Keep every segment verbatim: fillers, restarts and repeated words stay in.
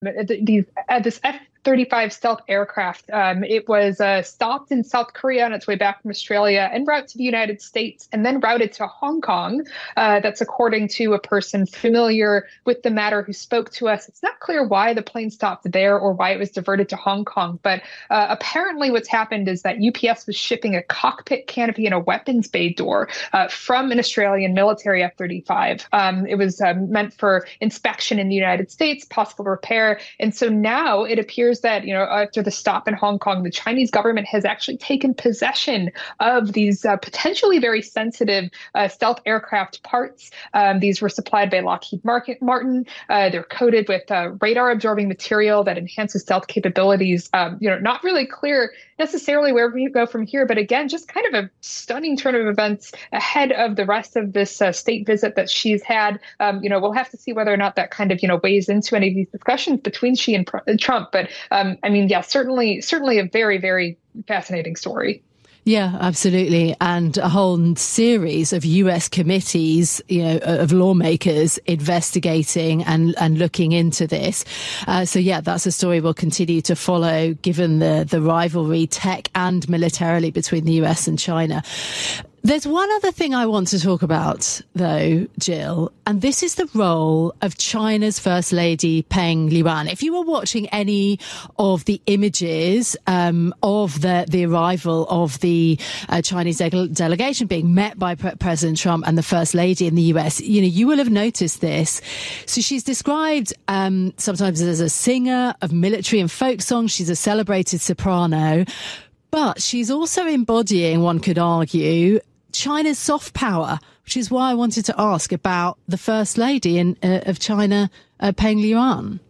these uh, this F thirty-five stealth aircraft. Um, it was uh, stopped in South Korea on its way back from Australia en route to the United States and then routed to Hong Kong. Uh, that's according to a person familiar with the matter who spoke to us. It's not clear why the plane stopped there or why it was diverted to Hong Kong, but uh, apparently what's happened is that U P S was shipping a cockpit canopy and a weapons bay door uh, from an Australian military F thirty-five. Um, it was um, meant for inspection in the United States, possible repair. And so now it appears that, you know, after the stop in Hong Kong, the Chinese government has actually taken possession of these uh, potentially very sensitive uh, stealth aircraft parts. Um, these were supplied by Lockheed Martin. Uh, they're coated with uh, radar-absorbing material that enhances stealth capabilities. Um, you know, not really clear necessarily where we go from here, but again, just kind of a stunning turn of events ahead of the rest of this uh, state visit that she's had. Um, you know, we'll have to see whether or not that kind of, you know, weighs into any of these discussions between she and Trump. But um, I mean, yeah, certainly, certainly a very, very fascinating story. Yeah, absolutely. And a whole series of U S committees, you know, of lawmakers investigating and, and looking into this. Uh, so, yeah, that's a story we'll continue to follow, given the, the rivalry, tech and militarily, between the U S and China. There's one other thing I want to talk about, though, Jill, and this is the role of China's First Lady, Peng Liyuan. If you were watching any of the images um, of the, the arrival of the uh, Chinese de- delegation being met by Pre- President Trump and the First Lady in the U S, you know, you will have noticed this. So she's described um, sometimes as a singer of military and folk songs. She's a celebrated soprano. But she's also embodying, one could argue, China's soft power, which is why I wanted to ask about the First Lady in, uh, of China, uh, Peng Liyuan.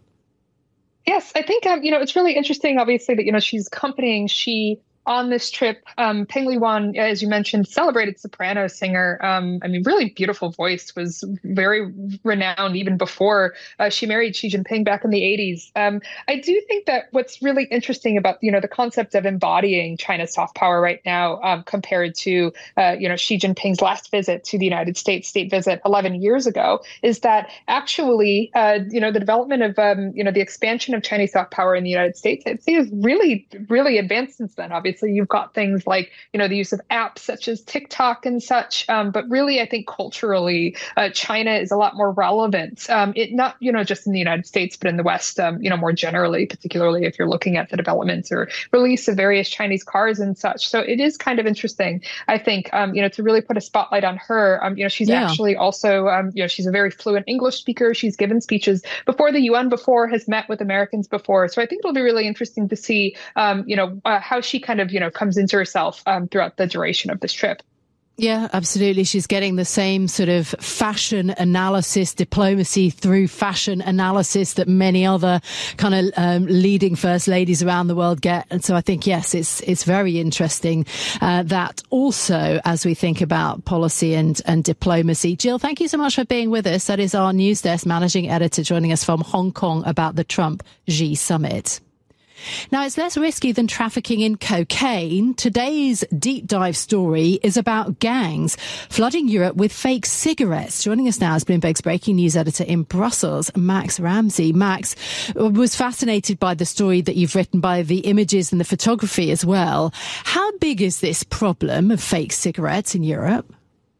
Yes, I think, um, you know, it's really interesting, obviously, that, you know, she's accompanying Xi on this trip. um, Peng Liyuan, as you mentioned, celebrated soprano singer. Um, I mean, really beautiful voice, was very renowned even before uh, she married Xi Jinping back in the eighties. Um, I do think that what's really interesting about, you know, the concept of embodying China's soft power right now, um, compared to, uh, you know, Xi Jinping's last visit to the United States, state visit eleven years ago, is that actually, uh, you know, the development of, um, you know, the expansion of Chinese soft power in the United States, I'd say, is really, really advanced since then. Obviously, you've got things like, you know, the use of apps such as TikTok and such. Um, but really, I think culturally, uh, China is a lot more relevant. Um, it not, you know, just in the United States, but in the West, um, you know, more generally, particularly if you're looking at the development or release of various Chinese cars and such. So it is kind of interesting, I think, um, you know, to really put a spotlight on her. Um, you know, she's yeah. actually also, um, you know, she's a very fluent English speaker. She's given speeches before the U N before, has met with Americans before. So I think it'll be really interesting to see, um, you know, uh, how she kind of, you know, comes into herself um, throughout the duration of this trip. Yeah, absolutely. She's getting the same sort of fashion analysis, diplomacy through fashion analysis that many other kind of um, leading first ladies around the world get. And so I think, yes, it's it's very interesting uh, that also as we think about policy and, and diplomacy. Jill, thank you so much for being with us. That is our News Desk managing editor joining us from Hong Kong about the Trump-Xi summit. Now, it's less risky than trafficking in cocaine. Today's deep dive story is about gangs flooding Europe with fake cigarettes. Joining us now is Bloomberg's breaking news editor in Brussels, Max Ramsey. Max, was fascinated by the story that you've written, by the images and the photography as well. How big is this problem of fake cigarettes in Europe?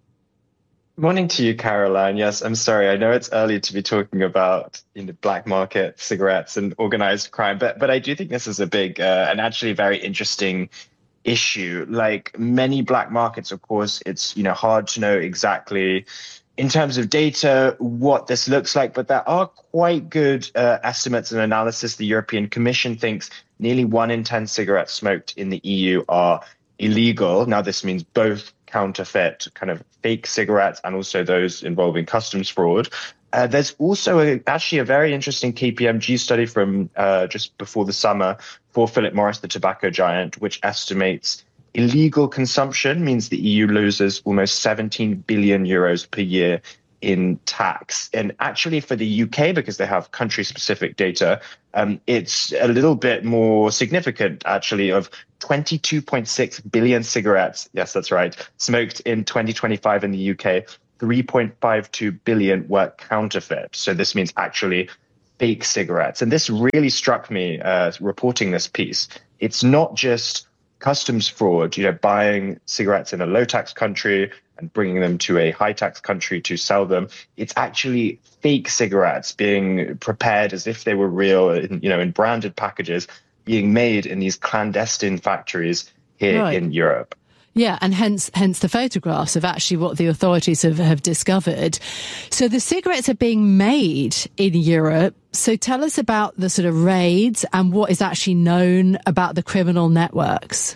Morning to you, Caroline. Yes, I'm sorry. I know it's early to be talking about, you know, black market cigarettes and organized crime, but but I do think this is a big uh, and actually very interesting issue. Like many black markets, of course, it's, you know, hard to know exactly in terms of data what this looks like, but there are quite good uh, estimates and analysis. The European Commission thinks nearly one in ten cigarettes smoked in the E U are illegal. Now, this means both counterfeit kind of fake cigarettes and also those involving customs fraud. Uh, there's also a, actually a very interesting K P M G study from uh, just before the summer for Philip Morris, the tobacco giant, which estimates illegal consumption means the E U loses almost seventeen billion euros per year in tax. And actually for the U K, because they have country-specific data, um, it's a little bit more significant, actually, of twenty-two point six billion cigarettes, yes, that's right, smoked in twenty twenty-five in the U K, three point five two billion were counterfeit. So this means actually fake cigarettes. And this really struck me uh, reporting this piece. It's not just customs fraud, you know, buying cigarettes in a low tax country and bringing them to a high tax country to sell them. It's actually fake cigarettes being prepared as if they were real, in, you know, in branded packages, being made in these clandestine factories here right. in Europe. Yeah, and hence hence the photographs of actually what the authorities have, have discovered. So the cigarettes are being made in Europe. So tell us about the sort of raids and what is actually known about the criminal networks.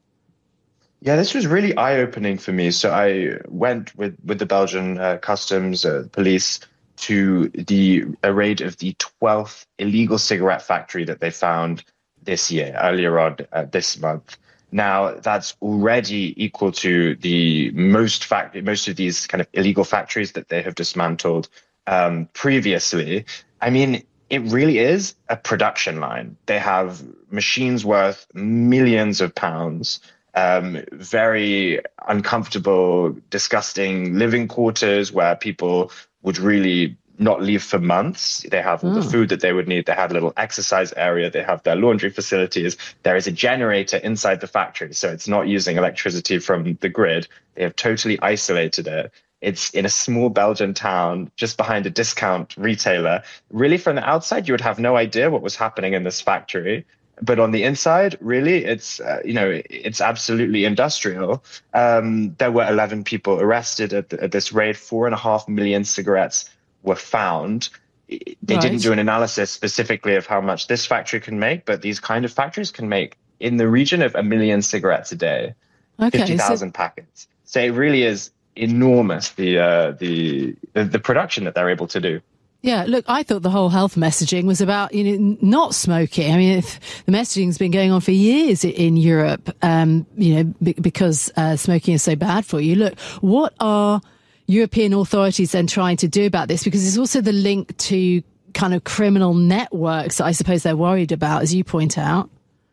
Yeah, this was really eye-opening for me. So I went with, with the Belgian uh, customs uh, police to the a raid of the twelfth illegal cigarette factory that they found this year, earlier on uh, this month. Now, that's already equal to the most fact, most of these kind of illegal factories that they have dismantled um, previously. I mean, it really is a production line. They have machines worth millions of pounds, um, very uncomfortable, disgusting living quarters where people would really not leave for months. They have all mm. the food that they would need. They have a little exercise area. They have their laundry facilities. There is a generator inside the factory, so it's not using electricity from the grid. They have totally isolated it. It's in a small Belgian town just behind a discount retailer. Really, from the outside, you would have no idea what was happening in this factory. But on the inside, really, it's, uh, you know, it's absolutely industrial. Um, there were eleven people arrested at, the, at this raid. Four and a half million cigarettes were found. They right. didn't do an analysis specifically of how much this factory can make, but these kind of factories can make in the region of a million cigarettes a day, okay, fifty thousand so- packets. So it really is enormous, the, uh, the the the production that they're able to do. Yeah, look, I thought the whole health messaging was about, you know, not smoking. I mean, if the messaging's been going on for years in Europe, um, you know, b- because uh, smoking is so bad for you. Look, what are European authorities then trying to do about this? Because there's also the link to kind of criminal networks that I suppose they're worried about, as you point out.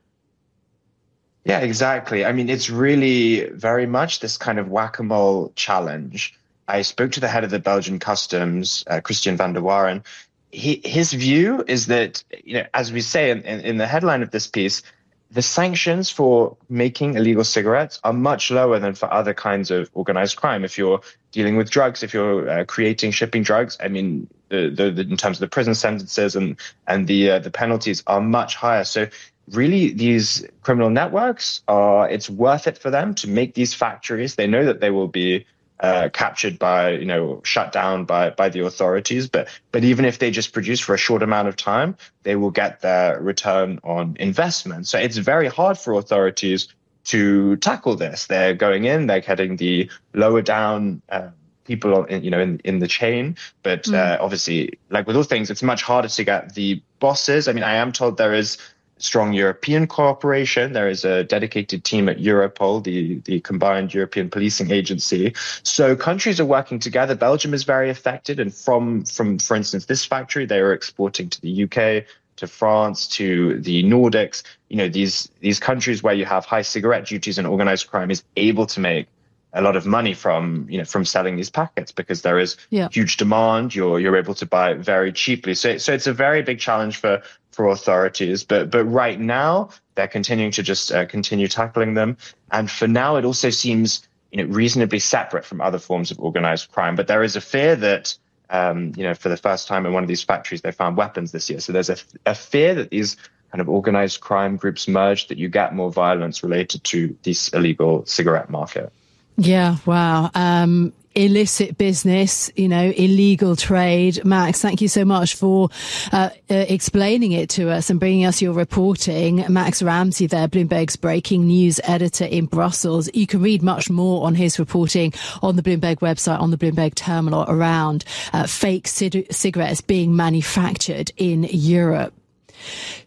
Yeah, exactly. I mean, it's really very much this kind of whack-a-mole challenge. I spoke to the head of the Belgian customs, uh, Christian van der Waren. He, his view is that, you know, as we say in, in, in the headline of this piece, the sanctions for making illegal cigarettes are much lower than for other kinds of organized crime. If you're dealing with drugs, if you're uh, creating, shipping drugs, I mean, the, the, the, in terms of the prison sentences and, and the, uh, the penalties are much higher. So really, these criminal networks are, it's worth it for them to make these factories. They know that they will be Uh, captured by, you know, shut down by, by the authorities. But, but even if they just produce for a short amount of time, they will get their return on investment. So it's very hard for authorities to tackle this. They're going in, they're getting the lower down uh, people, in, you know, in, in the chain. But mm. uh, obviously, like with all things, it's much harder to get the bosses. I mean, I am told there is strong European cooperation. There is a dedicated team at Europol, the, the combined European policing agency. So countries are working together. Belgium is very affected. And from, from, for instance, this factory, they are exporting to the U K, to France, to the Nordics. You know, these, these countries where you have high cigarette duties and organized crime is able to make a lot of money from, you know, from selling these packets because there is yeah. huge demand. You're, you're able to buy it very cheaply. So, so it's a very big challenge for, for authorities. But, but right now they're continuing to just uh, continue tackling them. And for now, it also seems, you know, reasonably separate from other forms of organized crime. But there is a fear that, um, you know, for the first time in one of these factories, they found weapons this year. So there's a, a fear that these kind of organized crime groups merge, that you get more violence related to this illegal cigarette market. Yeah, wow. Um, illicit business, you know, illegal trade. Max, thank you so much for uh, uh, explaining it to us and bringing us your reporting. Max Ramsey there, Bloomberg's breaking news editor in Brussels. You can read much more on his reporting on the Bloomberg website, on the Bloomberg terminal, around uh, fake c- cigarettes being manufactured in Europe.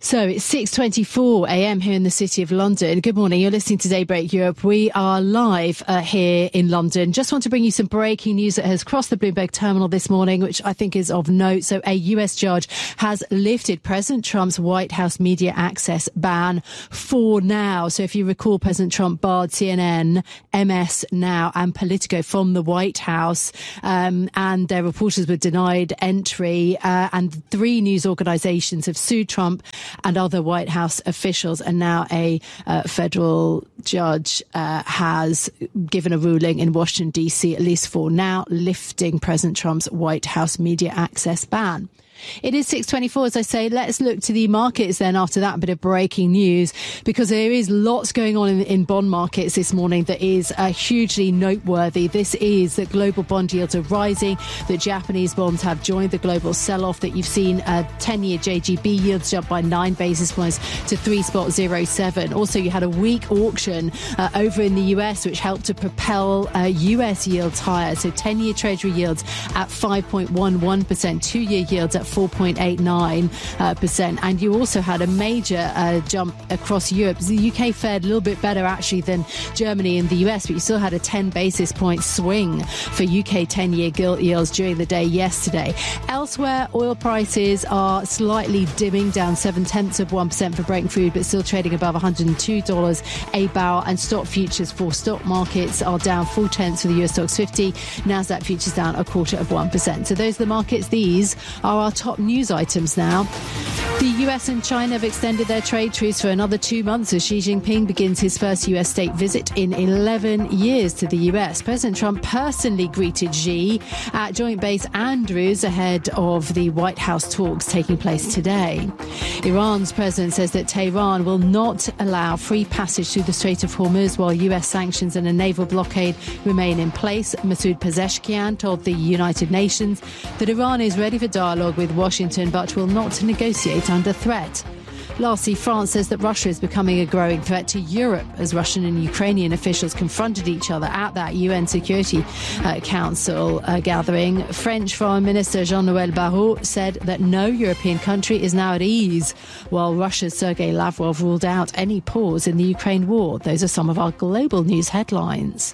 So it's six twenty-four a.m. here in the City of London. Good morning. You're listening to Daybreak Europe. We are live uh, here in London. Just want to bring you some breaking news that has crossed the Bloomberg terminal this morning, which I think is of note. So a U S judge has lifted President Trump's White House media access ban for now. So if you recall, President Trump barred C N N, M S Now and Politico from the White House, um, and their reporters were denied entry. Uh, and three news organizations have sued Trump and other White House officials, and now a uh, federal judge uh, has given a ruling in Washington, D C, at least for now, lifting President Trump's White House media access ban. It is six twenty-four, as I say. Let's look to the markets then after that bit of breaking news, because there is lots going on in, in bond markets this morning that is uh, hugely noteworthy. This is that global bond yields are rising, that Japanese bonds have joined the global sell-off, that you've seen uh, ten-year J G B yields jump by nine basis points to three point zero seven. Also, you had a weak auction uh, over in the U S, which helped to propel uh, U S yields higher. So ten-year Treasury yields at five point one one percent, two-year yields at four point eight nine percent. Uh, and you also had a major uh, jump across Europe. The U K fared a little bit better actually than Germany and the U S, but you still had a ten basis point swing for U K ten-year gilt yields during the day yesterday. Elsewhere, oil prices are slightly dimming, down seven tenths of one percent for Brent crude, but still trading above one hundred two dollars a barrel. And stock futures for stock markets are down four tenths for the U S Stocks fifty. NASDAQ futures down a quarter of one percent. So those are the markets. These are our top news items now. The U S and China have extended their trade truce for another two months as Xi Jinping begins his first U S state visit in eleven years to the U S. President Trump personally greeted Xi at Joint Base Andrews ahead of the White House talks taking place today. Iran's president says that Tehran will not allow free passage through the Strait of Hormuz while U S sanctions and a naval blockade remain in place. Masoud Pezeshkian told the United Nations that Iran is ready for dialogue with Washington but will not negotiate under threat. Lastly, France says that Russia is becoming a growing threat to Europe as Russian and Ukrainian officials confronted each other at that U N Security uh, Council uh, gathering. French Foreign Minister Jean-Noël Barrot said that no European country is now at ease, while Russia's Sergei Lavrov ruled out any pause in the Ukraine war. Those are some of our global news headlines.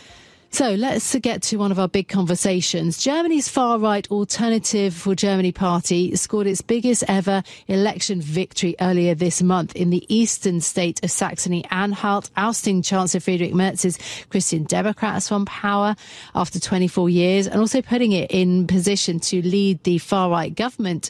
So let's get to one of our big conversations. Germany's far-right Alternative for Germany party scored its biggest ever election victory earlier this month in the eastern state of Saxony-Anhalt, ousting Chancellor Friedrich Merz's Christian Democrats from power after twenty-four years, and also putting it in position to lead the far-right government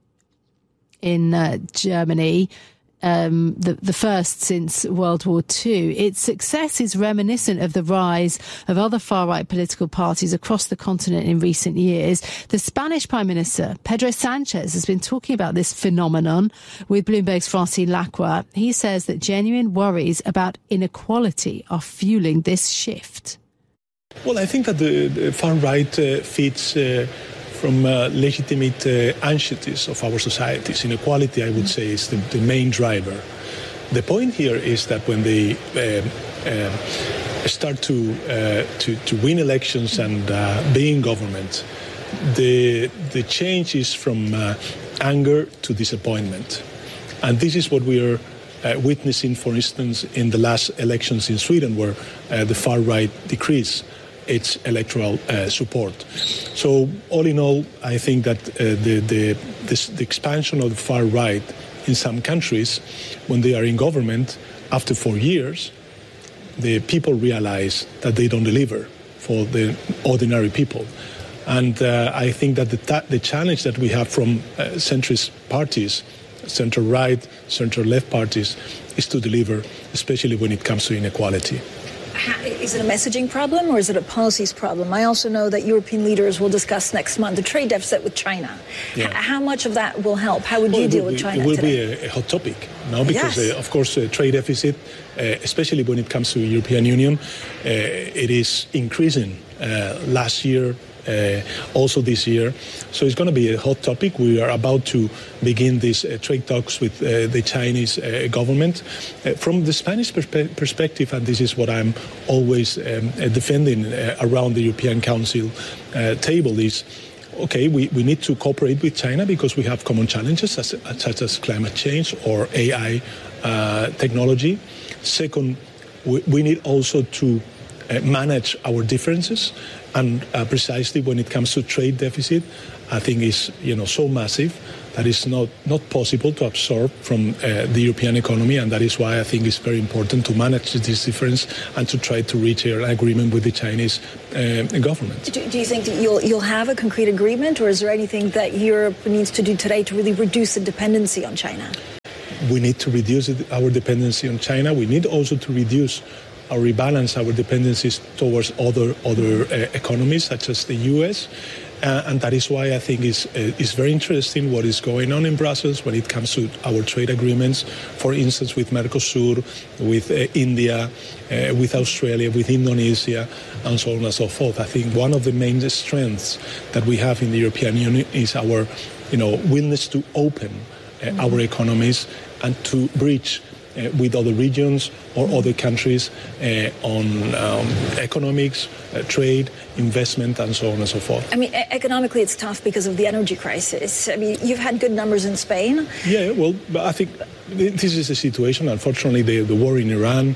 in uh, Germany. Um, the, the first since World War Two. Its success is reminiscent of the rise of other far-right political parties across the continent in recent years. The Spanish Prime Minister, Pedro Sanchez, has been talking about this phenomenon with Bloomberg's Francine Lacqua. He says that genuine worries about inequality are fueling this shift. Well, I think that the, the far-right uh, fits uh, from uh, legitimate uh, anxieties of our societies. Inequality, I would say, is the, the main driver. The point here is that when they uh, uh, start to, uh, to to win elections and uh, be in government, the the change is from uh, anger to disappointment, and this is what we are uh, witnessing, for instance, in the last elections in Sweden, where uh, the far right decreased its electoral uh, support. So all in all, I think that uh, the, the, this, the expansion of the far right in some countries, when they are in government after four years, the people realize that they don't deliver for the ordinary people. And uh, I think that the, ta- the challenge that we have from uh, centrist parties, center-right, center-left parties, is to deliver, especially when it comes to inequality. Is it a messaging problem or is it a policies problem? I also know that European leaders will discuss next month the trade deficit with China. Yeah. H- how much of that will help? How would well, you deal be, with China It will today? be a, a hot topic now because, yes. uh, of course, uh, trade deficit, uh, especially when it comes to the European Union, uh, it is increasing uh, last year. Uh, also this year. So it's going to be a hot topic. We are about to begin these uh, trade talks with uh, the Chinese uh, government. Uh, from the Spanish perspe- perspective, and this is what I'm always um, uh, defending uh, around the European Council uh, table, is okay, we, we need to cooperate with China because we have common challenges as, such as climate change or A I uh, technology. Second, we, we need also to uh, manage our differences, and uh, precisely when it comes to trade deficit, I think is you know so massive that it's not, not possible to absorb from uh, the European economy, and that is why I think it's very important to manage this difference and to try to reach an agreement with the Chinese uh, government. Do, do you think that you'll, you'll have a concrete agreement, or is there anything that Europe needs to do today to really reduce the dependency on China? We need to reduce our dependency on China. We need also to reduce or rebalance our dependencies towards other, other uh, economies, such as the U S, Uh, and that is why I think it's, uh, it's very interesting what is going on in Brussels when it comes to our trade agreements, for instance, with Mercosur, with uh, India, uh, with Australia, with Indonesia, and so on and so forth. I think one of the main strengths that we have in the European Union is our, you know, willingness to open uh, mm-hmm. our economies and to bridge Uh, with other regions or other countries uh, on um, economics, uh, trade, investment, and so on and so forth. I mean, e- economically it's tough because of the energy crisis. I mean, you've had good numbers in Spain. Yeah, well, but I think this is the situation. Unfortunately, the, the war in Iran,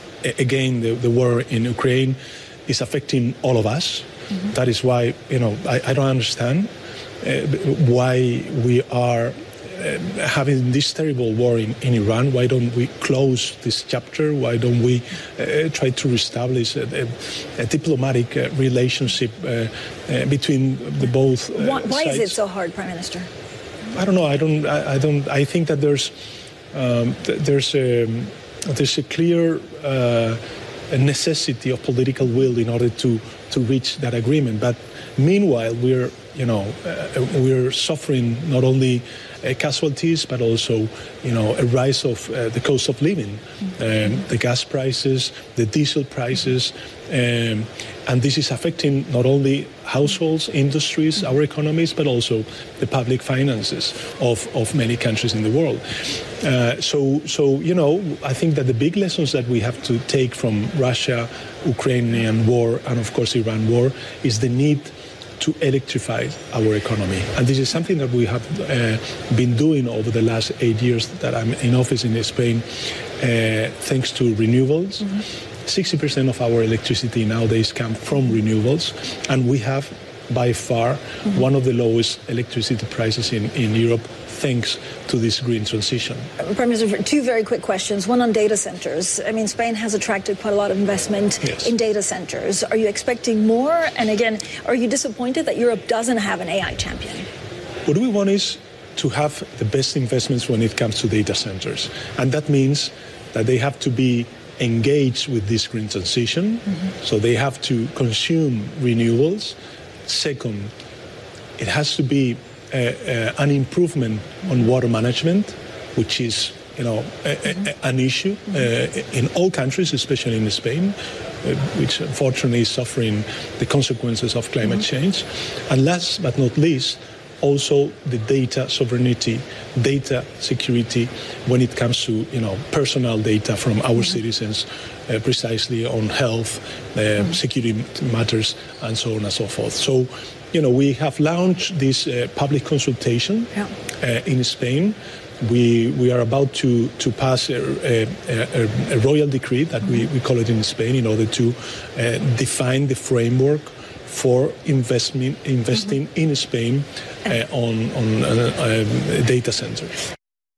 again, the, the war in Ukraine is affecting all of us. Mm-hmm. That is why, you know, I, I don't understand uh, why we are Uh, having this terrible war in, in Iran. Why don't we close this chapter? Why don't we uh, try to reestablish a, a, a diplomatic uh, relationship uh, uh, between the both uh, why, why sides? is it so hard, Prime Minister? I don't know. I don't. I, I don't. I think that there's um, th- there's a there's a clear uh, a necessity of political will in order to to reach that agreement. But meanwhile, we're you know uh, we're suffering not only Uh, casualties, but also, you know, a rise of uh, the cost of living, um, the gas prices, the diesel prices, um, and this is affecting not only households, industries, our economies, but also the public finances of, of many countries in the world. Uh, so, so, you know, I think that the big lessons that we have to take from Russia, Ukrainian war, and of course Iran war is the need to electrify our economy. And this is something that we have uh, been doing over the last eight years that I'm in office in Spain, uh, thanks to renewables. Mm-hmm. sixty percent of our electricity nowadays come from renewables, and we have by far mm-hmm. one of the lowest electricity prices in, in Europe, thanks to this green transition. Prime Minister, two very quick questions. One on data centers. I mean, Spain has attracted quite a lot of investment yes. in data centers. Are you expecting more? And again, are you disappointed that Europe doesn't have an A I champion? What we want is to have the best investments when it comes to data centers. And that means that they have to be engaged with this green transition. Mm-hmm. So they have to consume renewables. Second, it has to be Uh, uh, an improvement on water management, which is, you know, a, a, an issue uh, in all countries, especially in Spain, uh, which unfortunately is suffering the consequences of climate mm-hmm. change. And last but not least, also the data sovereignty, data security, when it comes to, you know, personal data from our mm-hmm. citizens, uh, precisely on health, uh, mm-hmm. security matters, and so on and so forth. So, you know, we have launched this uh, public consultation yeah. uh, in Spain. We we are about to to pass a, a, a, a royal decree that mm-hmm. we, we call it in Spain in order to uh, define the framework for investment investing mm-hmm. in Spain uh, on on uh, uh, data centers.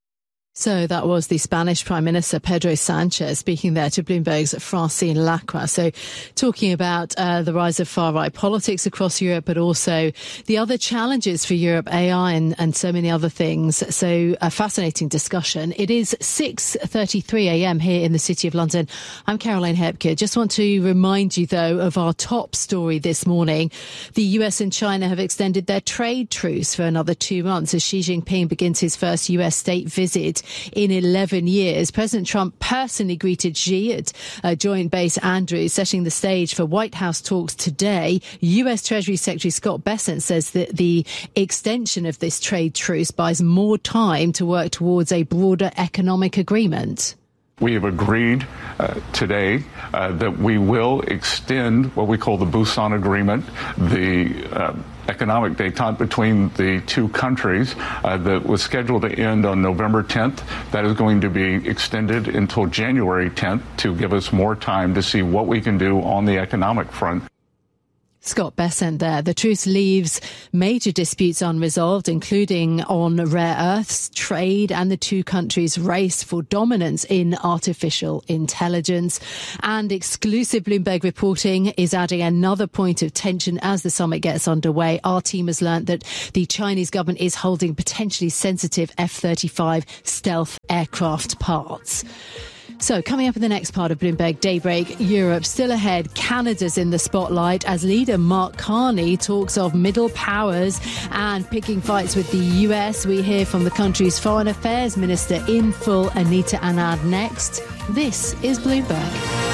So that was the Spanish Prime Minister Pedro Sanchez speaking there to Bloomberg's Francine Lacqua. So talking about uh, the rise of far-right politics across Europe, but also the other challenges for Europe, A I and, and so many other things. So a fascinating discussion. It is six thirty-three a.m. here in the City of London. I'm Caroline Hepker. Just want to remind you, though, of our top story this morning. The U S and China have extended their trade truce for another two months as Xi Jinping begins his first U S state visit in eleven years. President Trump personally greeted Xi at uh, Joint Base Andrews, setting the stage for White House talks today. U S Treasury Secretary Scott Bessent says that the extension of this trade truce buys more time to work towards a broader economic agreement. We have agreed uh, today uh, that we will extend what we call the Busan Agreement, the uh, economic détente between the two countries uh, that was scheduled to end on November tenth. That is going to be extended until January tenth to give us more time to see what we can do on the economic front. Scott Bessent there. The truce leaves major disputes unresolved, including on rare earths, trade, and the two countries' race for dominance in artificial intelligence. And exclusive Bloomberg reporting is adding another point of tension as the summit gets underway. Our team has learnt that the Chinese government is holding potentially sensitive F thirty-five stealth aircraft parts. So coming up in the next part of Bloomberg Daybreak, Europe still ahead. Canada's in the spotlight as leader Mark Carney talks of middle powers and picking fights with the U S. We hear from the country's foreign affairs minister in full, Anita Anand, next. This is Bloomberg.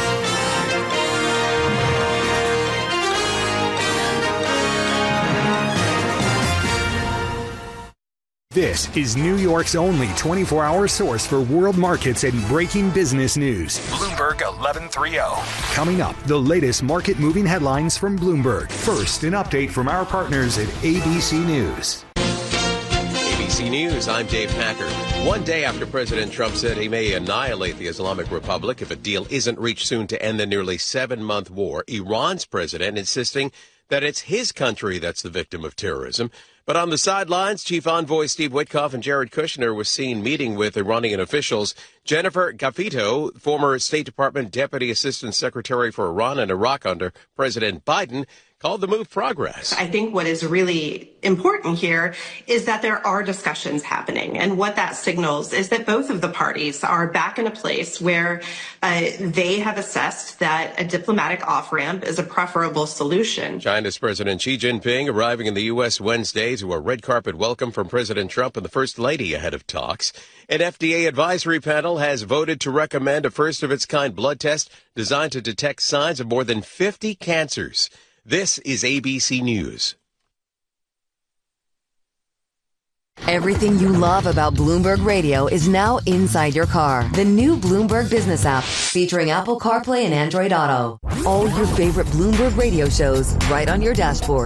This is New York's only twenty-four hour source for world markets and breaking business news. Bloomberg eleven thirty. Coming up, the latest market moving headlines from Bloomberg. First, an update from our partners at A B C News. A B C News, I'm Dave Packard. One day after President Trump said he may annihilate the Islamic Republic if a deal isn't reached soon to end the nearly seven-month war, Iran's president insisting that it's his country that's the victim of terrorism. But on the sidelines, Chief Envoy Steve Witkoff and Jared Kushner was seen meeting with Iranian officials. Jennifer Gafito, former State Department Deputy Assistant Secretary for Iran and Iraq under President Biden, called the move progress. I think what is really important here is that there are discussions happening. And what that signals is that both of the parties are back in a place where uh, they have assessed that a diplomatic off-ramp is a preferable solution. China's President Xi Jinping arriving in the U S Wednesday to a red carpet welcome from President Trump and the First Lady ahead of talks. An F D A advisory panel has voted to recommend a first-of-its-kind blood test designed to detect signs of more than fifty cancers. This is A B C News. Everything you love about Bloomberg Radio is now inside your car. The new Bloomberg Business app, featuring Apple CarPlay and Android Auto. All your favorite Bloomberg Radio shows right on your dashboard.